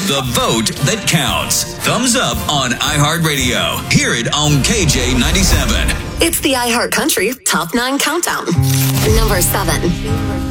The vote that counts. Thumbs up on iHeartRadio. Hear it on KJ97. It's the iHeart Country Top 9 Countdown. Number 7.